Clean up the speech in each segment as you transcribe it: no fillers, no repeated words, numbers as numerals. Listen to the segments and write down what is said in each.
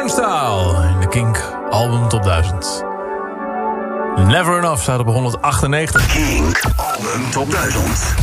Turnstile in de Kink album top 1000. Never Enough staat op 198. Kink album top 1000.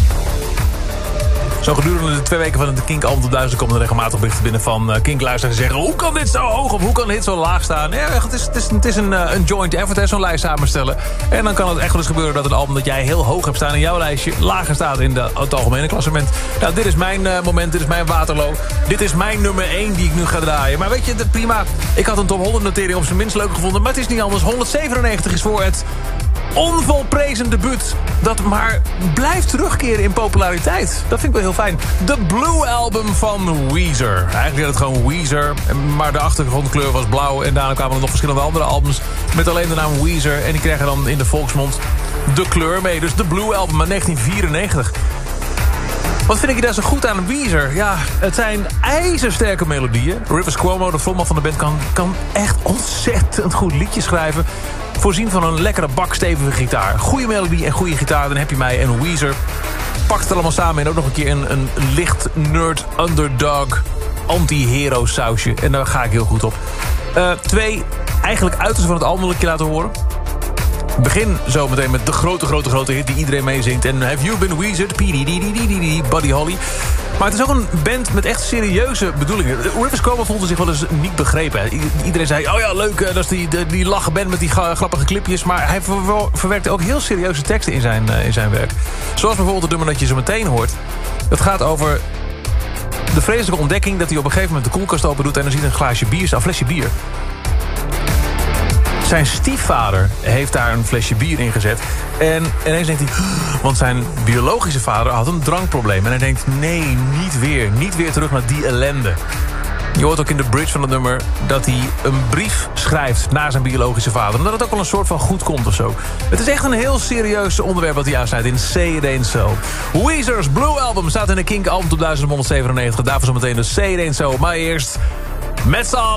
Zo gedurende de 2 weken van de Kink album top 1000 komen er regelmatig berichten binnen van Kink-luisteraars die zeggen: hoe kan dit zo hoog of hoe kan dit zo laag staan? Ja, het is een joint effort, hè, zo'n lijst samenstellen. En dan kan het echt wel eens gebeuren dat een album dat jij heel hoog hebt staan in jouw lijstje lager staat in het algemene klassement. Nou, dit is mijn moment, dit is mijn Waterloo. Dit is mijn nummer 1 die ik nu ga draaien. Maar weet je, prima. Ik had een top 100 notering op zijn minst leuk gevonden, maar het is niet anders. 197 is voor het onvolprezen debuut dat maar blijft terugkeren in populariteit. Dat vind ik wel heel fijn. De Blue Album van Weezer. Eigenlijk werd het gewoon Weezer, maar de achtergrondkleur was blauw. En daarna kwamen er nog verschillende andere albums met alleen de naam Weezer. En die kregen dan in de volksmond de kleur mee. Dus de Blue Album uit 1994. Wat vind ik daar zo goed aan Weezer? Ja, het zijn ijzersterke melodieën. Rivers Cuomo, de frontman van de band, kan echt ontzettend goed liedjes schrijven. Voorzien van een lekkere bakstevige gitaar. Goede melodie en goede gitaar, dan heb je mij. En Weezer pakt het allemaal samen en ook nog een keer een licht nerd underdog anti-hero sausje. En daar ga ik heel goed op. 2 eigenlijk uitersten van het album wil ik je laten horen. Begin zo meteen met de grote hit die iedereen meezingt. En Have You Been Weezered? Buddy Holly. Maar het is ook een band met echt serieuze bedoelingen. Rivers Cuomo voelde zich wel eens niet begrepen. Iedereen zei, oh ja, leuk, dat is die lachen band met die grappige clipjes. Maar hij verwerkte ook heel serieuze teksten in zijn werk. Zoals bijvoorbeeld het nummer dat je zo meteen hoort. Het gaat over de vreselijke ontdekking dat hij op een gegeven moment de koelkast open doet en dan ziet een flesje bier. Zijn stiefvader heeft daar een flesje bier in gezet. En ineens denkt hij, want zijn biologische vader had een drankprobleem. En hij denkt, nee, niet weer terug naar die ellende. Je hoort ook in de bridge van het nummer dat hij een brief schrijft naar zijn biologische vader. Omdat het ook wel een soort van goed komt of zo. Het is echt een heel serieus onderwerp wat hij aansnijdt in Say It Ain't So. Weezer's Blue Album staat in de Kink album top 1197. Daarvoor zometeen de Say It Ain't So. Maar eerst met z'n allen